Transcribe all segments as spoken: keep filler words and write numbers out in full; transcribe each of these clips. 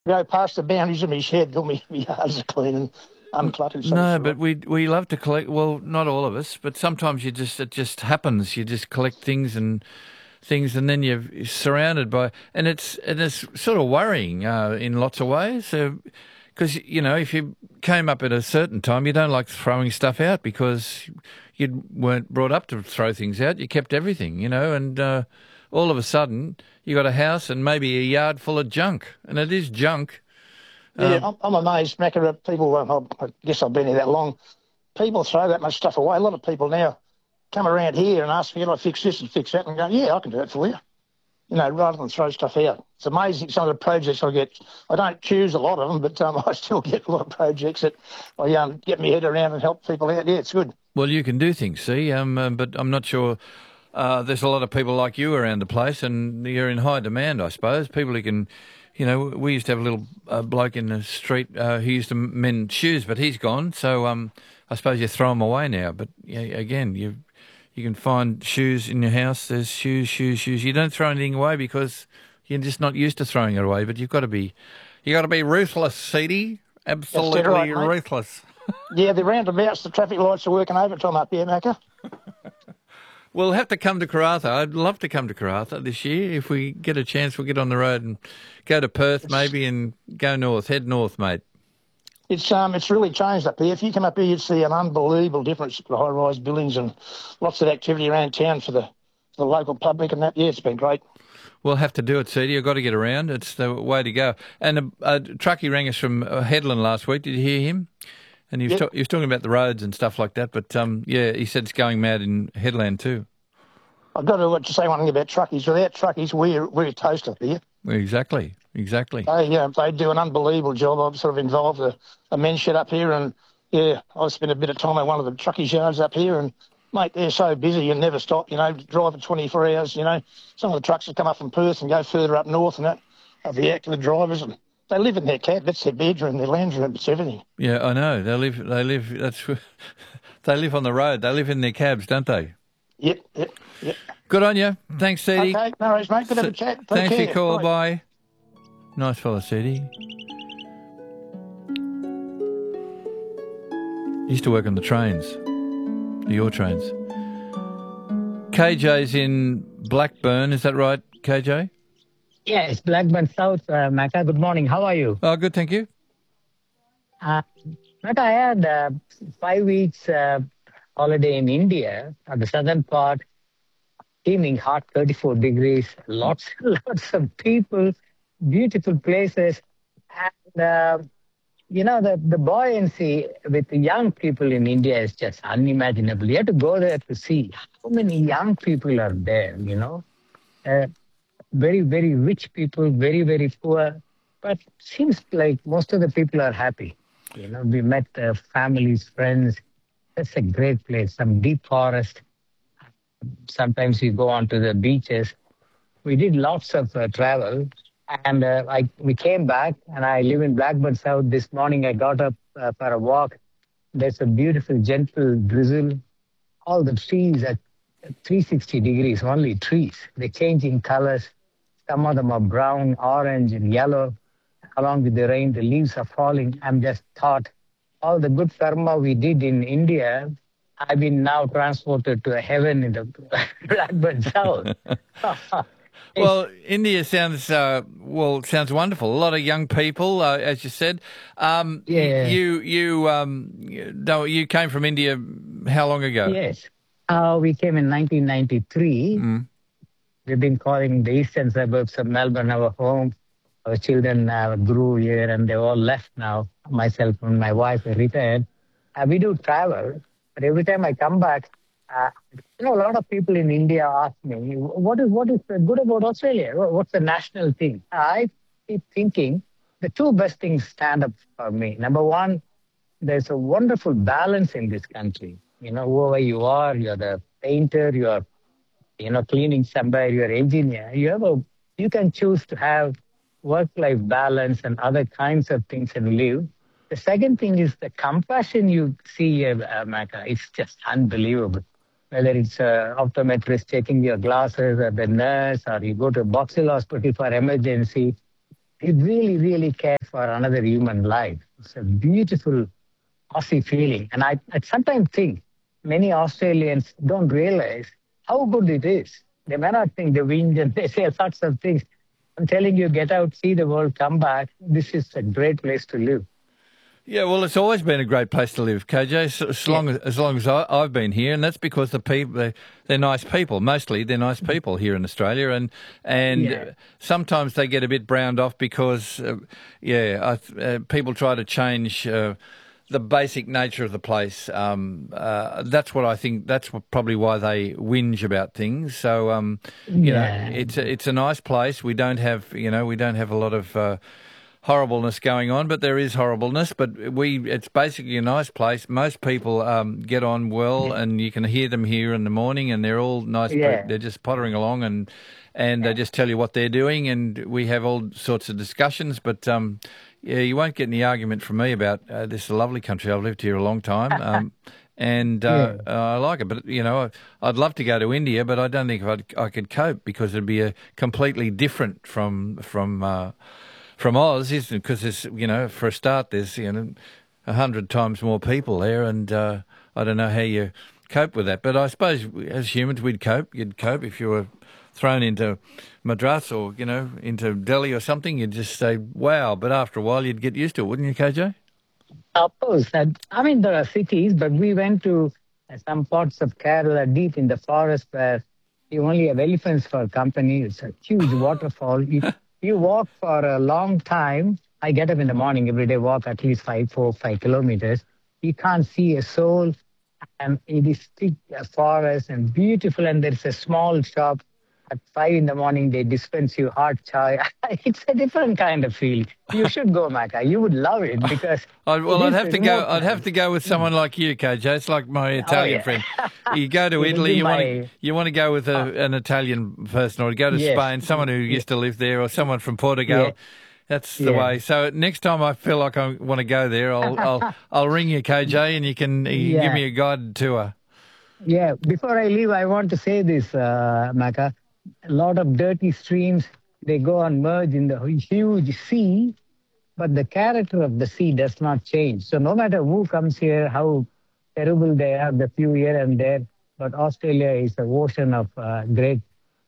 Go past the boundaries of my shed till my, my yards are clean and uncluttered. So No, it's all but right. we we love to collect. Well, not all of us, but sometimes you just it just happens. You just collect things and things, and then you're surrounded by, and it's and it's sort of worrying uh, in lots of ways. Because you know, if you came up at a certain time, you don't like throwing stuff out because you weren't brought up to throw things out. You kept everything, you know, and uh, all of a sudden you got a house and maybe a yard full of junk, and it is junk. Yeah, Um, I'm, I'm amazed, Macca, at people, well, I guess I've been here that long, people throw that much stuff away. A lot of people now come around here and ask me, can I fix this and fix that? And go, yeah, I can do it for you. You know, rather than throw stuff out. It's amazing some of the projects I get. I don't choose a lot of them, but um, I still get a lot of projects that I um, get my head around and help people out. Yeah, it's good. well, you can do things, see, um, uh, but I'm not sure. Uh, there's a lot of people like you around the place, and you're in high demand, I suppose. People who can, you know, we used to have a little uh, bloke in the street uh, who used to mend shoes, but he's gone. So um, I suppose you throw them away now. But yeah, again, you you can find shoes in your house. There's shoes, shoes, shoes. You don't throw anything away because you're just not used to throwing it away. But you've got to be, you got to be ruthless, Seedy. That's dead right, Absolutely mate. ruthless. Yeah, the roundabouts, the traffic lights are working overtime up here, Macca. We'll have to come to Karratha. I'd love to come to Karratha this year. If we get a chance, we'll get on the road and go to Perth It's, maybe and go north, head north, mate. it's um it's really changed up here. If you come up here, you'd see an unbelievable difference to the high-rise buildings and lots of activity around town for the for the local public and that. Yeah, it's been great. We'll have to do it, Seedy. I've got to get around. It's the way to go. And a, a truckie rang us from uh, Headland last week. Did you hear him? And he was, Yep. ta- he was talking about the roads and stuff like that. But, um, yeah, he said it's going mad in Headland too. I've got to, to say one thing about truckies. Without truckies, we're, we're toast up here. Exactly, exactly. They, yeah, they do an unbelievable job. I've sort of involved a, a men's shed up here, and yeah, I've spent a bit of time at one of the truckies yards up here, and mate, they're so busy you never stop. You know, driving twenty-four hours. You know, some of the trucks that come up from Perth and go further up north, and that are the active drivers, and they live in their cab. That's their bedroom, their lounge room, it's everything. Yeah, I know. They live, they live, that's, they live on the road. They live in their cabs, don't they? Yep, yep, yep. Good on you. Thanks, Seedy. Okay, no worries, mate. Good to have a chat. Take Thanks for care. your call. Bye. Bye. Nice fella, Seedy. He used to work on the trains, your trains. K J's in Blackburn, is that right, K J? Yeah, it's Blackburn South, uh, Macca. Good morning. How are you? Oh, good, thank you. Uh, Macca, I had uh, five weeks uh, holiday in India, at the southern part, steaming hot, thirty-four degrees, lots, lots of people, beautiful places. And, uh, you know, the, the buoyancy with the young people in India is just unimaginable. You have to go there to see how many young people are there, you know. Uh, very, very rich people, very, very poor. But seems like most of the people are happy. You know, we met uh, families, friends. It's a great place, some deep forest. Sometimes we go on to the beaches. We did lots of uh, travel. And uh, I we came back, and I live in Blackburn South. This morning I got up uh, for a walk. There's a beautiful, gentle drizzle. All the trees at three hundred sixty degrees, only trees. They change in colors. Some of them are brown, orange, and yellow. Along with the rain, the leaves are falling. I'm just thought, all the good karma we did in India, I've been now transported to a heaven in the Blackburn South. Well, India sounds uh, well sounds wonderful. A lot of young people, uh, as you said. Um, Yeah. You you um you, no, you came from India how long ago? Yes. Uh, we came in nineteen ninety-three. Mm. We've been calling the eastern suburbs of Melbourne our home. Our children uh, grew here and they all left now. Myself and my wife are retired. Uh, we do travel, but every time I come back, uh, you know, a lot of people in India ask me, what is what is good about Australia? Wha- What's the national thing? I keep thinking the two best things stand up for me. Number one, there's a wonderful balance in this country. You know, whoever you are, you're the painter, you're, you know, cleaning somewhere, you're engineer. You have a, you can choose to have work-life balance and other kinds of things and live. The second thing is the compassion you see here, uh, Macca. It's just unbelievable. Whether it's uh, optometrist checking your glasses or the nurse or you go to Box Hill Hospital for emergency, you really, really care for another human life. It's a beautiful Aussie feeling. And I, I sometimes think many Australians don't realize how good it is. They may not think the wind and they say lots of things. I'm telling you, get out, see the world, come back. This is a great place to live. Yeah, well, it's always been a great place to live, K J, so, as long as, as long as I, I've been here, and that's because the people they're, they're nice people. Mostly, they're nice people here in Australia, and and Yeah. sometimes they get a bit browned off because, uh, yeah, I, uh, people try to change uh, the basic nature of the place. Um, uh, that's what I think. That's what, probably why they whinge about things. So, um, you Yeah. know, it's a, it's a nice place. We don't have, you know, we don't have a lot of. Uh, horribleness going on, but there is horribleness. But we, it's basically a nice place. Most people um, get on well, and you can hear them here in the morning, and they're all nice. Yeah. People. They're just pottering along, and and they just tell you what they're doing, and we have all sorts of discussions. But um, yeah, you won't get any argument from me about uh, this lovely country. I've lived here a long time. Um, And uh, uh, I like it, but you know, I'd love to go to India, but I don't think I'd, I could cope because it'd be a completely different from from uh, from Oz, isn't it? Because there's, you know, for a start, there's, you know, a hundred times more people there, and uh, I don't know how you cope with that. But I suppose as humans, we'd cope. You'd cope if you were thrown into Madras or, you know, into Delhi or something. You'd just say, wow. But after a while, you'd get used to it, wouldn't you, K J? Of course. And, I mean, there are cities, but we went to uh, some parts of Kerala deep in the forest where you only have elephants for company. It's a huge waterfall. You, you walk for a long time. I get up in the morning every day, walk at least five, four, five kilometers. You can't see a soul. And it is thick uh, forest and beautiful. And there's a small shop. At five in the morning, they dispense you hot chai. It's a different kind of feel. You should go, Maka. You would love it because. I'd, well, it I'd is have a to go. remote I'd have to go with someone like you, K J. It's like my Italian yeah. friend. You go to It will Italy, be you want my- to you want to go with a, an Italian person, or go to Yes. Spain, someone who used to live there, or someone from Portugal. Yeah. That's the Yeah. way. So next time I feel like I want to go there, I'll I'll, I'll ring you, K J, and you can you can give Yeah. me a guided tour. Yeah, before I leave, I want to say this, uh, Maka. A lot of dirty streams, they go and merge in the huge sea, but the character of the sea does not change. So no matter who comes here, how terrible they are, the few here and there, but Australia is an ocean of uh, great,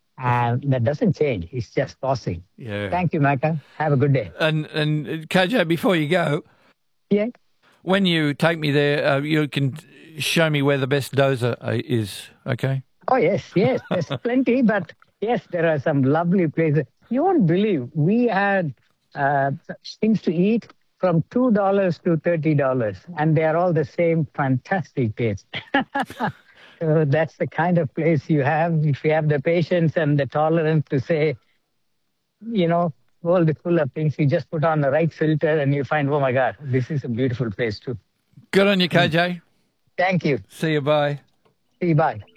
and that doesn't change. It's just passing. Yeah. Thank you, Maka. Have a good day. And and K J, before you go, Yeah. when you take me there, uh, you can show me where the best dozer uh, is. Okay. Oh, yes, yes. There's plenty, but yes, there are some lovely places. You won't believe, we had uh, things to eat from two dollars to thirty dollars, and they are all the same fantastic taste. So that's the kind of place you have if you have the patience and the tolerance to say, you know, world is full of things. You just put on the right filter and you find, oh my God, this is a beautiful place too. Good on you, K J. Thank you. See you. Bye. See you. Bye.